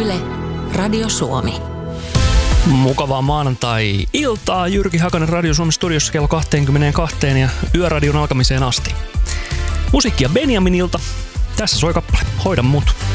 Yle, Radio Suomi. Mukavaa maanantai-iltaa. Jyrki Hakanen Radio Suomi studiossa kello 22 ja yöradion alkamiseen asti. Musiikkia Benjaminilta. Tässä soi kappale Hoida mut.